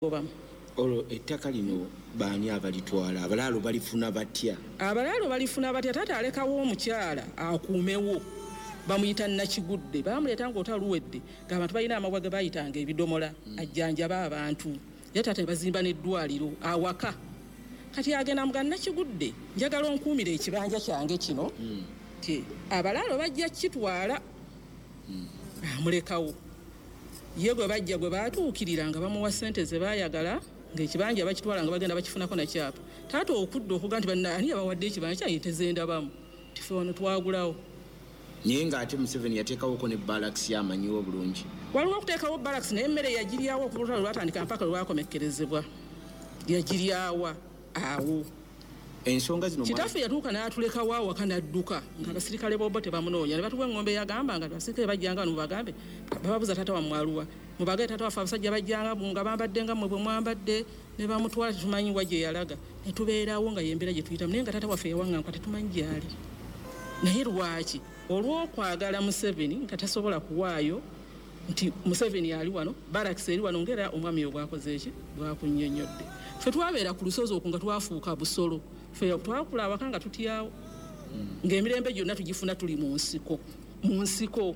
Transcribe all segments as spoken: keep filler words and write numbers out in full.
Olwo ettaka lino baani abalitwala abalaalo balifuna batya? Abalaalo balifuna batya? Taata alekawo omukyala akuumewo bamuyita Nakigudde bamuleeta ng'otaluwedde ng'abantu balina amabwa ge bayitanga ebidomola mm. ajjanjaba abantu ye taata bazimba n'eddwaliro awaka kati agenda muga Nakigudde njagala onkuumira ekibanja kyange kino mm. ti abalaalo bajja kitwala mm. amulekawo ye gwe bajja gwe baatuukirira nga bamuwa ssente ze baayagala ng'ekibanja bakitwala nga bagenda bakifunako na kyapa taata okudda okuga nti bannaani abawadde ekibanja kyange tezendabamu tife wano twagulawo naye ng'ate Museveni yateekawoko ne barracks yamanyiwo bulungi. Waliwo okuteekawo barracks naye emmere yagiryawo okutalo lwatandika mpaka lwe lwakomekkerezebwa yagiryawa awo ensonga zino kitaffe yatuuka n'atulekawo awaka n'adduka ng'abasirikale b'obbo tebamunoonya ne batuwa engombe yagamba nga abasirikale bajjanga no mubagambe bababuza taata wa mwaluwa mubage taata waffe abasajja bajjanga nga bambadde nga mmwe bwe mwambadde ne bamutwala tetumanyi wa gye yalaga ne tubeerawo nga yembeera gye tuyitamu naye nga taata waffe yawaŋŋanka tetumanyi gyali naye lwaki olw'okwagala Museveni nga tasobola kuwaayo nti Museveni ali wano barracks eri wano ngera omwami oyo bwakoze eki bwakunnyonnyodde ffe twabeera ku lusozi okwo nga twafuuka busolo ffe twakula awaka nga tutyawo mm. ng'emirembe gyonna tugifuna tuli mu nsiko mu nsiko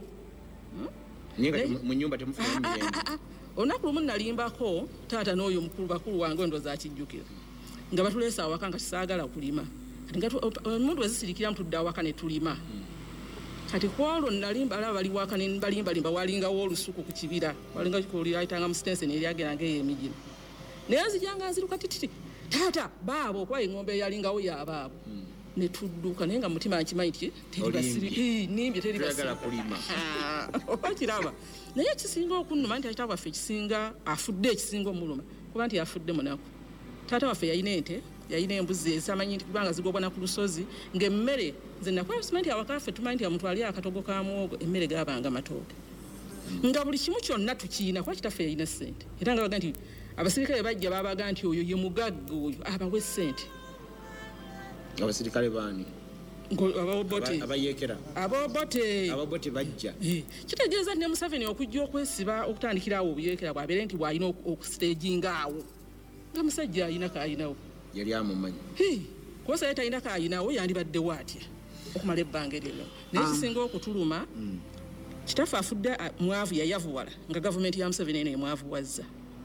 mu nnyumba temufuna emirembe olunaku lumu nalimbako taata n'oyo mukulu bakulu wange endowooza akijjukira nga batuleesa awaka nga kisaagala kulima omuntu wezisirikiramu tudde awaka ne tulima kati kwolwo nalimba alaba bali waka ne balimbalimba walingawo olusuku ku kibira walinga kuliayitanga mu sitensi neeryageranga eyo emijino naye nzijanga nziruka tititi taata baabo okuba engombe eyalingawo yabaabo ne tudduka naye nga mutima nkimanyi ti nimbye teribasiragala kulima oba kiraba naye ekisinga okunnuma nti taata waffe ekisinga afudde ekisinga omuluma kuba nti afudde munaku taata waffe yayina ente yayina embuzi ezamanyi nti kubanga zigobwana ku lusozi ng'emmere nze nakuba simanyi awakaffe tumanyi nti amuntu ali akatogo ka muwogo emmere gaabanga matooke nga buli kimu kyonna tukiina kuba kitaffe yayina ssente era nga baga nti abasirikale bajja babaga nti oyo ye mugagga oyo abawe ssente abasirikale baani abaobote abayekera abobote abobote bajja kitegeeza nti ne Museveni okujja okwesiba okutandikirawo obuyekera bwabeere nti bw'alina okusitejinga awo nga musajja alina kaayinawo yali amumanyi kuba sayita alina kaayinawo yandibaddewo atya okumala ebbanga eryo naye kisinga okutuluma kitaffe afudde mwavu yayavuwala nga gavumenti ya Museveni eno emwavuwazza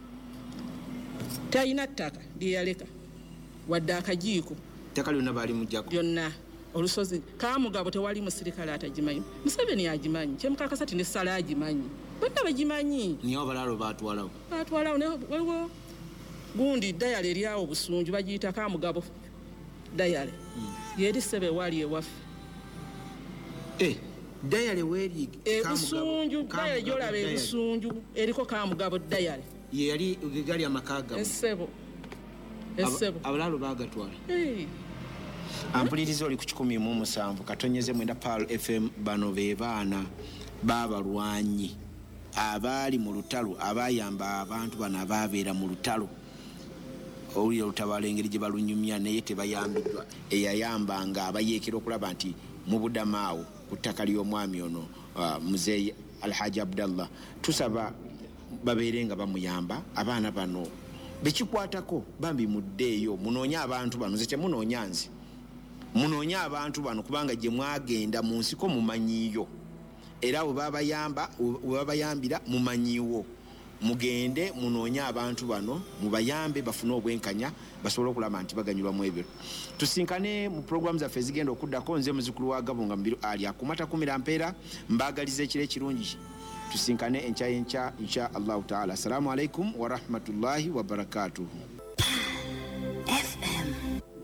talina ttaka lyeyaleka wadde akajiiko ttaka lyonna baali mujjako byonna olusozi Kamugabo tewali musirikale atagimanyi Museveni agimanyi kyemukakasa ti nessala agimanyi bonna bagimanyi niye abalaalo baatwalawo baatwalawo waliwo gundi dayale eryawo Busunju bagiyita Kamugabo dayale hmm. yeri sebe wali ewaffe eh dayale weri Busunju dayale gyolaba e Busunju eriko Kamugabo dayale ye yali gali amakaga esebo esebo abalaalo bagatwala eh ampuliriza oli ku kikumi mu musanvu katonyeze mwenda Pearl F M bano be baana b'abalwanyi abaali mu lutalo abayamba abantu bano ababeera mu lutalo owulira olutabaalo engeri gye balunyumya naye tebayambiddwa eyayambanga abayeekera okulaba nti mu Budamaawo ku ttaka ly'omwami ono uh, Muzeeyi Alhaji Abdallah tusaba babeere nga bamuyamba abaana bano bekikwatako bambi muddeeyo munoonye abantu bano nze temunoonya nzi munoonye abantu bano kubanga gye mwagenda mu nsiko mumanyiiyo era bwe babayamba bwe babayambira mumanyiiwo mugende munoonye abantu bano mubayambe bafune obwenkanya basobole okulaba nti baganyulwamu ebyo tusinkane mu programu zaffe zigenda okuddako nze muzukulu wa Gabo nga mbiru ali akumata kumira mpeera mbaagaliza ekiro ekirungi tusinkane enkya enkya insha Allahu taala. Assalamu alaikum wa rahmatullahi wa barakatuhu.